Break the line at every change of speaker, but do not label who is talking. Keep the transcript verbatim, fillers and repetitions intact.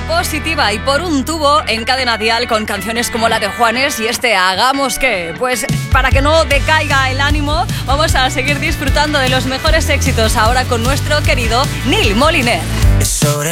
positiva y por un tubo en Cadena Dial con canciones como la de Juanes y este Hagamos qué. Pues para que no decaiga el ánimo, vamos a seguir disfrutando de los mejores éxitos ahora con nuestro querido Neil Moliner.
Es sobre